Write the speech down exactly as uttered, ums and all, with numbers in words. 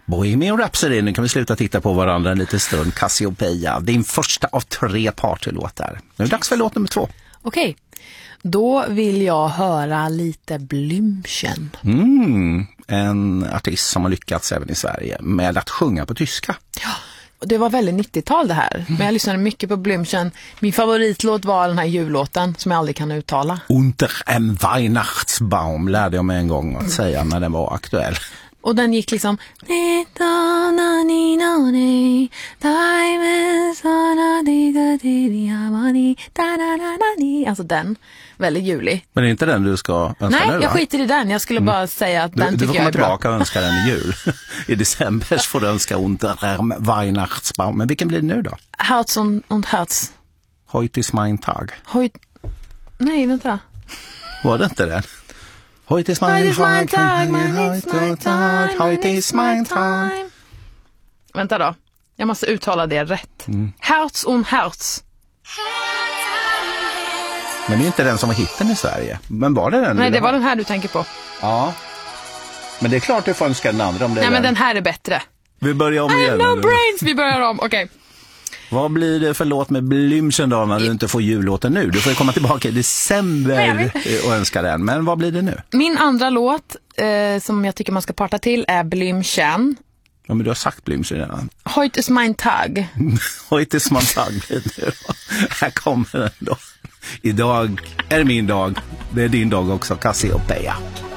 Bohemian Rhapsody, nu kan vi sluta titta på varandra en liten stund. Cassiopeia, din första av tre partylåtar. Nu är det dags för låt nummer två. Okej, då vill jag höra lite Blümchen. Mm, en artist som har lyckats även i Sverige med att sjunga på tyska. Ja, och det var väldigt nittiotal det här. Men jag lyssnade mycket på Blümchen. Min favoritlåt var den här jullåten som jag aldrig kan uttala. Unter en Weihnachtsbaum lärde jag mig en gång att säga när den var aktuell. Och den gick liksom alltså den, väldigt julig. Men är inte den du ska önska Nej, nu? Nej, jag skiter i den. Jag skulle bara säga att du, den du tycker jag är bra. Du får komma tillbaka och önska den i jul. I december får du önska Unter en Weihnachtsbaum. Men vilken blir det nu då? Herz und, und Herz. Heute ist mein Tag. Heut... Nej, vänta. Var det inte den? Heute ist mein Tag, heute ist mein Tag. Vänta då, jag måste uttala det rätt. Mm. Herz und Herz. Men det är inte den som var hitten i Sverige. Men var det den? Nej, det var den här du tänker på. Ja. Men det är klart du får önska den andra om det är. Nej, men den. den här är bättre. Vi börjar om I igen. have no brains, vi börjar om, okej. Okay. Vad blir det för låt med Blümchen då när du inte får jullåten nu? Du får komma tillbaka i december och önska den. Men vad blir det nu? Min andra låt eh, som jag tycker man ska parta till är Blümchen. Ja, men du har sagt Blümchen redan. Heute ist mein Tag. Heute ist mein Tag. Här kommer den då. Idag är det min dag. Det är din dag också, Cassiopeia.